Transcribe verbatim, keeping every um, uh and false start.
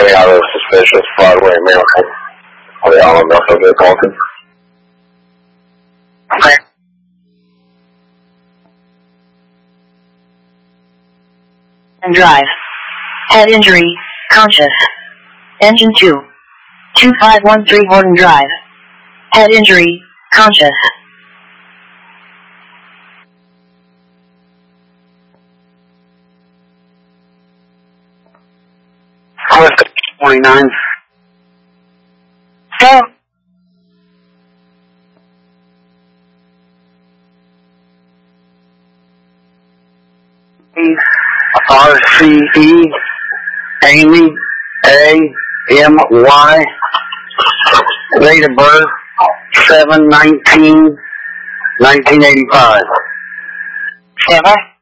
Any other suspicious Broadway miracle? Are they all enough of it talking? Okay. And drive. Head injury, conscious. Engine two. two five one three Horton Drive. Head injury, conscious. twenty-nine. Go. R C E Amy A M Y. Date of birth seven nineteen nineteen eighty five. Seven.